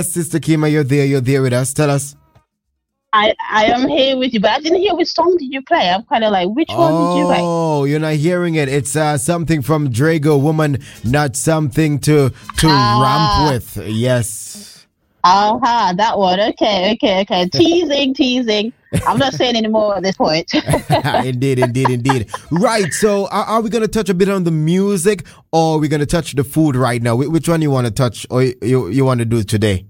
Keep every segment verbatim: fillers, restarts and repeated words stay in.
Sister Kima, you're there. You're there with us. Tell us. I, I am here with you, but I didn't hear which song did you play. I'm kind of like, which one oh, did you play? Oh, you're not hearing it. It's uh, something from Drago, Woman, not something to to Ah. ramp with. Yes. Uh-huh, that one. Okay, okay, okay. Teasing, teasing. I'm not saying anymore at this point. Indeed, indeed, indeed. Right, so are, are we going to touch a bit on the music, or are we going to touch the food right now? Wh- Which one you want to touch, or you, you, you want to do today?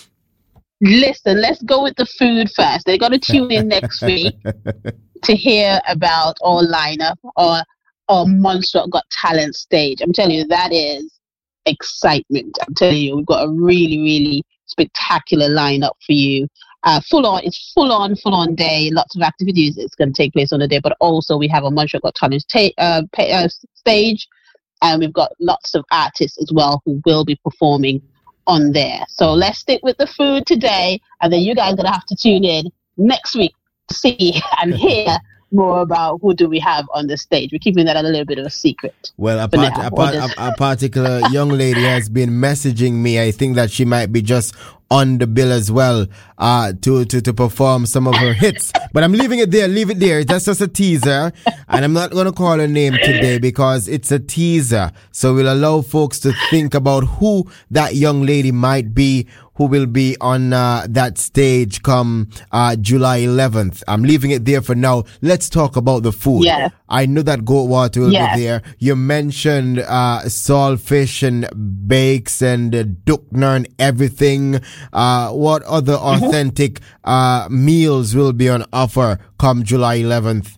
Listen, let's go with the food first. They're going to tune in next week to hear about our lineup or our Monster Got Talent stage. I'm telling you, that is excitement. I'm telling you, we've got a really, really spectacular lineup for you. Uh, full on, it's full on, full on day. Lots of activities it's going to take place on the day, but also we have a Monster Got Talent ta- uh, pay, uh, stage, and we've got lots of artists as well who will be performing on there. So let's stick with the food today, and then you guys are gonna have to tune in next week to see and hear more about who do we have on the stage. We're keeping that a little bit of a secret. Well, a, for part, now. a, part, a, a particular young lady has been messaging me. I think that she might be just on the bill as well uh, to, to, to perform some of her hits. But I'm leaving it there. Leave it there. That's just a teaser. And I'm not going to call her name today because it's a teaser. So we'll allow folks to think about who that young lady might be who will be on uh, that stage come uh, July eleventh. I'm leaving it there for now. Let's talk about the food. Yeah. I know that Goatwater will Yes. be there. You mentioned uh, saltfish and bakes and uh, dukner and everything. Uh, what other authentic uh, meals will be on offer come July eleventh?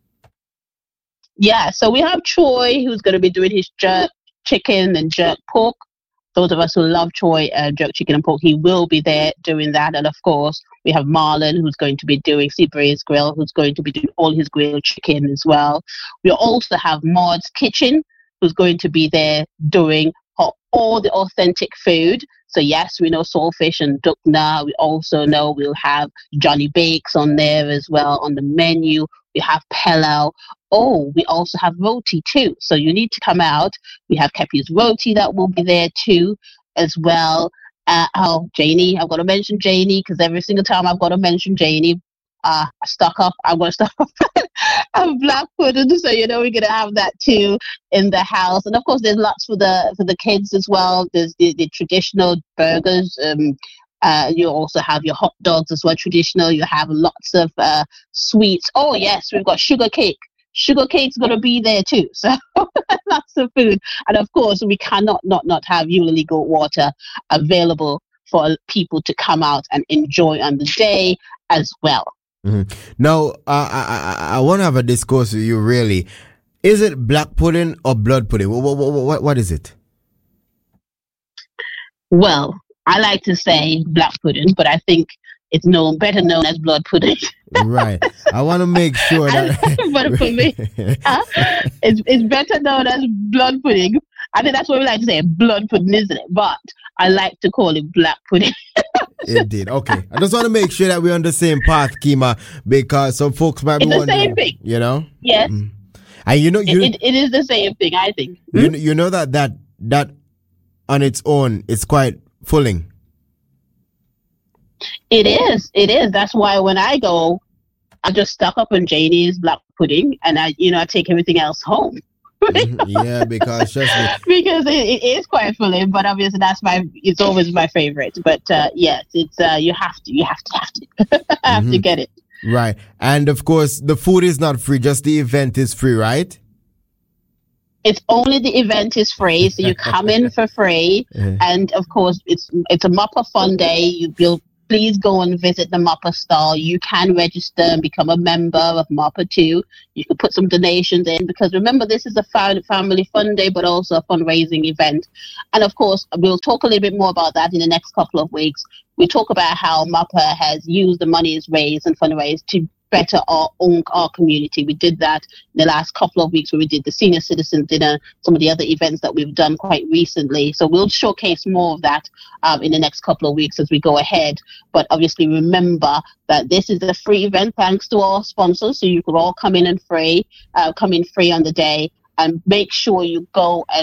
Yeah, so we have Troy, who's going to be doing his jerk chicken and jerk pork. Those of us who love Troy uh, jerk chicken and pork, he will be there doing that. And of course, we have Marlon, who's going to be doing Seabraze Grill, who's going to be doing all his grilled chicken as well. We also have Maud's Kitchen, who's going to be there doing ho- all the authentic food. So yes, we know saltfish and dukna. We also know we'll have Johnny Bakes on there as well on the menu. We have Pelao. Oh, we also have roti too. So you need to come out. We have Kepi's roti that will be there too as well. Uh, oh, Janie, I've got to mention Janie because every single time I've got to mention Janie, uh, stock up. I'm going to stock up of black pudding. So, you know, we're going to have that too in the house. And of course, there's lots for the for the kids as well. There's the, the traditional burgers. Um, uh, you also have your hot dogs as well, traditional. You have lots of uh, sweets. Oh, yes, we've got sugar cake. Sugar cake's going to be there too. So lots of food. And of course, we cannot not, not have Eulalie Goatwater available for people to come out and enjoy on the day as well. Mm-hmm. Now, uh, I, I, I want to have a discourse with you, really. Is it black pudding or blood pudding? What, what, what, what is it? Well, I like to say black pudding, but I think it's known better known as blood pudding. Right. I want to make sure that. But for me, uh, it's it's better known as blood pudding. I think that's what we like to say, blood pudding, isn't it? But I like to call it black pudding. Indeed. Okay. I just want to make sure that we're on the same path, Kima, because some folks might be It's the wondering. same thing. You know. Yes. Mm. And you know, you, it, it, it is the same thing, I think. you, you know that that that on its own is quite filling. It is. It is. That's why when I go, I just stock up on Janie's black pudding, and I, you know, I take everything else home. Mhm. Yeah, because trust me. Because it, it is quite filling, but obviously that's my. It's always my favorite. But uh, yes, it's uh, you have to, you have to, have to, have Mhm. to get it. Right. And of course, the food is not free, just the event is free, right? It's only the event is free, so you come in for free, Uh-huh. and of course it's it's a Mopper Fun Day. You will please go and visit the Mopper stall. You can register and become a member of Mopper too. You can put some donations in because remember this is a fa- family fun day, but also a fundraising event. And of course, we'll talk a little bit more about that in the next couple of weeks. We talk about how Mopper has used the money it's raised and fundraised to better our own our community. We did that in the last couple of weeks where we did the senior citizen dinner, some of the other events that we've done quite recently. So we'll showcase more of that um, in the next couple of weeks as we go ahead. But obviously remember that this is a free event thanks to our sponsors. So you could all come in and free, uh, come in free on the day and make sure you go and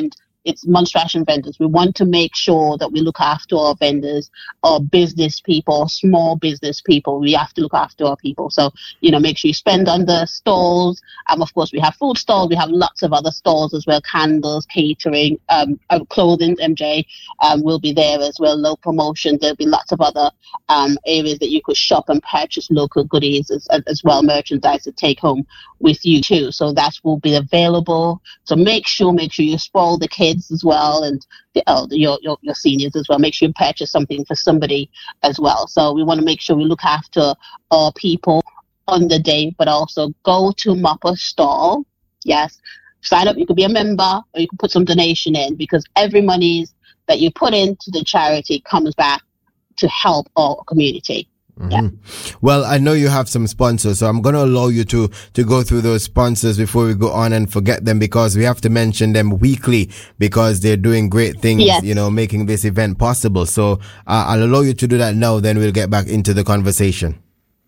it's Monstration vendors. We want to make sure that we look after our vendors, our business people, small business people. We have to look after our people. So, you know, make sure you spend on the stalls. Um, of course, we have food stalls. We have lots of other stalls as well, candles, catering, um, uh, clothing. M J um, will be there as well, low promotion. There'll be lots of other um, areas that you could shop and purchase local goodies as, as well, merchandise to take home with you too. So that will be available. So make sure, make sure you spoil the kids as well, and the, oh, your, your your seniors as well. Make sure you purchase something for somebody as well. So we want to make sure we look after our people on the day, but also go to Muppa Stall. Yes, sign up. You could be a member, or you can put some donation in, because every money that you put into the charity comes back to help our community. Mm-hmm. Yeah. Well, I know you have some sponsors, so I'm going to allow you to, to go through those sponsors before we go on and forget them, because we have to mention them weekly because they're doing great things, yes. you know, making this event possible. So uh, I'll allow you to do that now, then we'll get back into the conversation.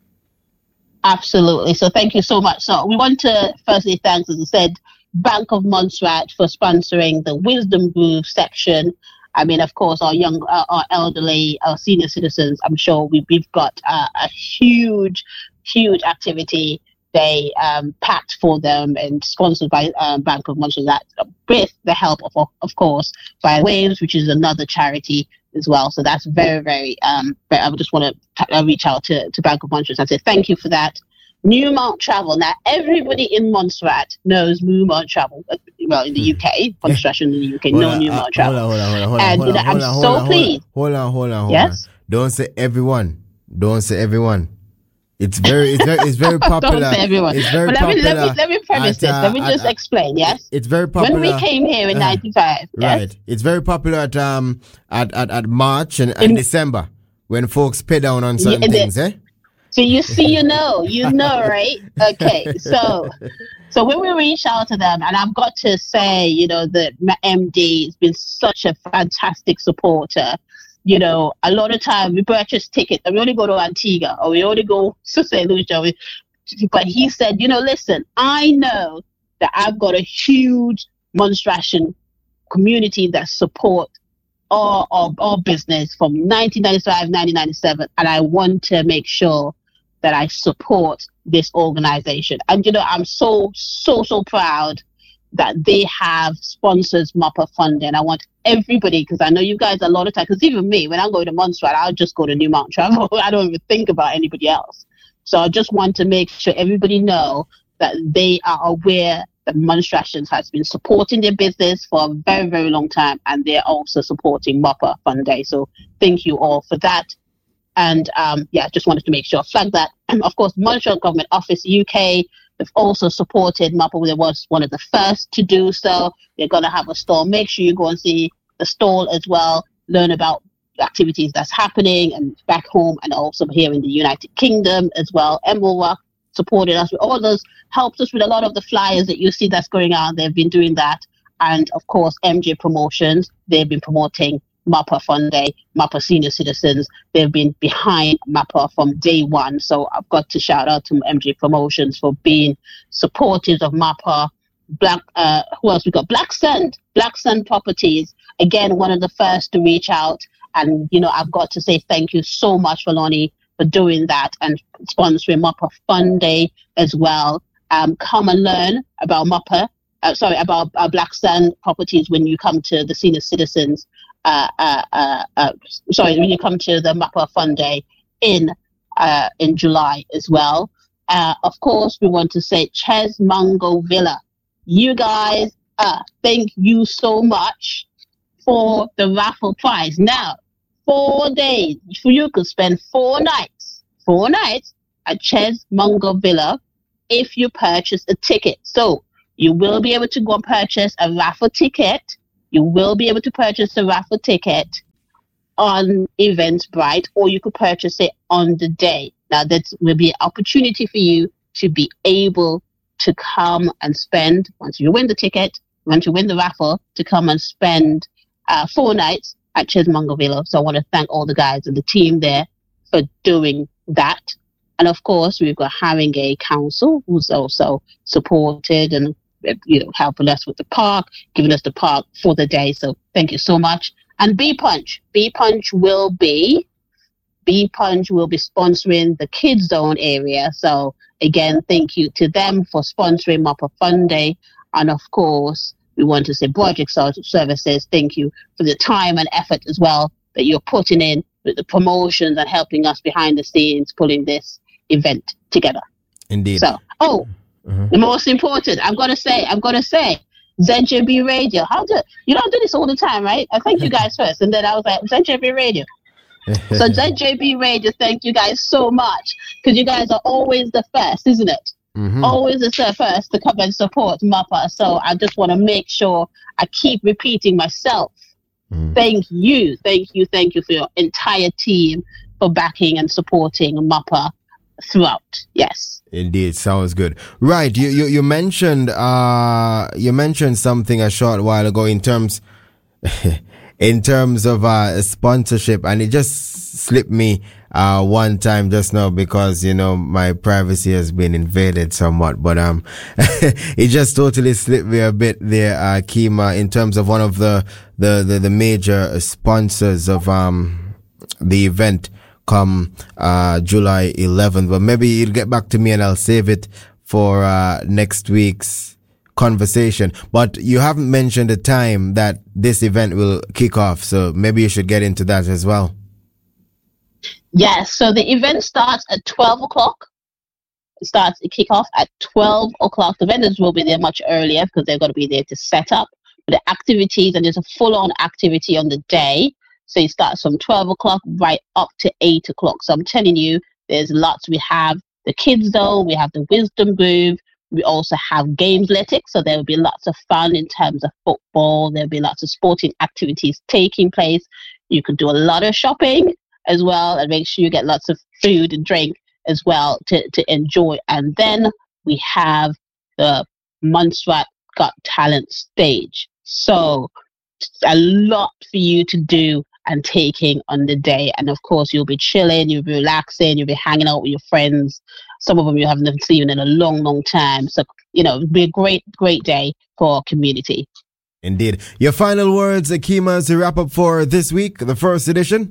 Absolutely. So thank you so much. So we want to firstly thank, as I said, Bank of Montserrat for sponsoring the Wisdom Groove section. I mean, of course, our young, uh, our elderly, our senior citizens, I'm sure we, we've got uh, a huge, huge activity day um, packed for them and sponsored by uh, Bank of Montserrat with the help of, of course, by Waves, which is another charity as well. So that's very, very, um, very I just want to reach out to, to Bank of Montserrat and say thank you for that. Newmont Travel. Now, everybody in Montserrat knows Newmont Travel. Well, in the U K, Montserrat in the U K, no Newmont Travel. Hold on, hold on, hold on, and hold on, I'm hold on, so hold on, pleased. Hold on, hold on, hold yes? on. Don't say everyone. Don't say everyone. It's very, it's very, it's very popular. Don't say everyone. It's very but let popular. Me, let, me, let me premise at, this. Uh, let me at, just uh, explain, yes? It's very popular. When we came here in ninety-five, uh, yes? Right. It's very popular at, um, at, at, at March and, and December when folks pay down on certain yeah, things, the, eh? So you see, you know, you know, right? Okay, so so when we reach out to them, and I've got to say, you know, that M D has been such a fantastic supporter. You know, a lot of time we purchase tickets, and we only go to Antigua, or we only go to Saint Lucia. But he said, you know, listen, I know that I've got a huge Monstration community that support our, our, our business from nineteen ninety-five, nineteen ninety-seven, and I want to make sure that I support this organization. And, you know, I'm so, so, so proud that they have sponsors Muppa funding. I want everybody, because I know you guys a lot of times, because even me, when I go to Montserrat, I'll just go to Newmont Travel. I don't even think about anybody else. So I just want to make sure everybody know that they are aware that Monstration has been supporting their business for a very, very long time, and they're also supporting Muppa Fun Day. So thank you all for that. And um, yeah, just wanted to make sure I flag that. And of course, Montreal Government Office U K, they've also supported Muppa. They was one of the first to do so. They're going to have a stall. Make sure you go and see the stall as well, learn about activities that's happening and back home, and also here in the United Kingdom as well. Emerald supported us with all those, helped us with a lot of the flyers that you see that's going on. They've been doing that. And of course, M J Promotions, they've been promoting Muppa Fun Day, Muppa Senior Citizens. They've been behind Muppa from day one. So I've got to shout out to M J Promotions for being supportive of Muppa. Black, uh, who else we got? Black Sun, Black Sun Properties. Again, one of the first to reach out. And, you know, I've got to say thank you so much, Faloni, for doing that and sponsoring Muppa Fun Day as well. Um, come and learn about Muppa, uh, sorry, about uh, Black Sun Properties when you come to the Senior Citizens, uh, uh, uh, uh, sorry, when you come to the Muppa Fun Day in, uh, in July as well. Uh, of course, we want to say Chesmongo Villa. You guys, uh, thank you so much for the raffle prize. Now, four days, you could spend four nights, four nights at Chesmongo Villa if you purchase a ticket. So you will be able to go and purchase a raffle ticket. You will be able to purchase a raffle ticket on Eventbrite, or you could purchase it on the day. Now, that will be an opportunity for you to be able to come and spend, once you win the ticket, once you win the raffle, to come and spend uh, four nights at Chesmongo Villa. So I want to thank all the guys and the team there for doing that. And of course, we've got Haringey Council, who's also supported and you know, helping us with the park, giving us the park for the day. So thank you so much. And B Punch, B Punch will be, B Punch will be sponsoring the Kids Zone area. So again, thank you to them for sponsoring Mopper Fun Day. And of course, we want to say Project Services, thank you for the time and effort as well that you're putting in with the promotions and helping us behind the scenes, pulling this event together. Indeed. So, oh, mm-hmm. the most important, I'm going to say, I'm going to say, Z J B Radio. How do, you don't do this all the time, right? I thank you guys first. And then I was like, Z J B Radio. So Z J B Radio, thank you guys so much. Because you guys are always the first, isn't it? Mm-hmm. Always the first to come and support Mappa. So I just want to make sure I keep repeating myself. Mm. Thank you, thank you, thank you for your entire team for backing and supporting Mappa throughout. Yes, indeed, sounds good. Right, you you, you mentioned uh you mentioned something a short while ago in terms in terms of uh sponsorship, and it just slipped me uh one time just now because you know my privacy has been invaded somewhat, but um it just totally slipped me a bit there, uh Kima, in terms of one of the the the, the major sponsors of um the event come uh July eleventh. But maybe you'll get back to me and I'll save it for uh next week's conversation. But you haven't mentioned the time that this event will kick off, so maybe you should get into that as well. Yes, so the event starts at twelve o'clock. It starts to kick off at twelve o'clock. The vendors will be there much earlier because they're going to be there to set up the activities, and there's a full-on activity on the day. So it starts from twelve o'clock right up to eight o'clock. So I'm telling you, there's lots. We have the Kids Zone, we have the Wisdom Groove, we also have Gamesletics. So there will be lots of fun in terms of football. There'll be lots of sporting activities taking place. You can do a lot of shopping as well, and make sure you get lots of food and drink as well to, to enjoy. And then we have the Montserrat Got Talent stage. So a lot for you to do and taking on the day. And of course, you'll be chilling, you'll be relaxing, you'll be hanging out with your friends. Some of them you haven't seen in a long, long time. So, you know, it'll be a great, great day for our community. Indeed. Your final words, Akima, to wrap up for this week, the first edition?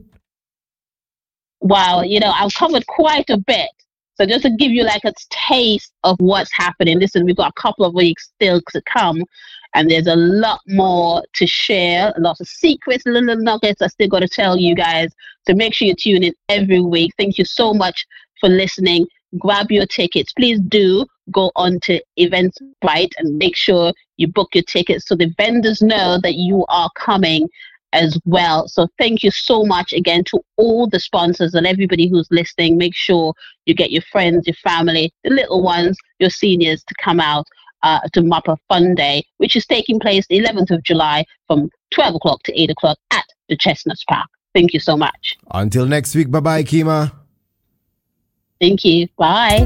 Wow, you know, I've covered quite a bit. So just to give you like a taste of what's happening, listen, we've got a couple of weeks still to come, and there's a lot more to share, a lot of secrets, little nuggets I still got to tell you guys. So make sure you tune in every week. Thank you so much for listening. Grab your tickets. Please do go on to Eventbrite and make sure you book your tickets so the vendors know that you are coming as well. So thank you so much again to all the sponsors and everybody who's listening. Make sure you get your friends, your family, the little ones, your seniors to come out uh, to Mappa Fun Day, which is taking place the eleventh of July from twelve o'clock to eight o'clock at the Chestnuts Park. Thank you so much. Until next week. Bye-bye, Kima. Thank you. Bye.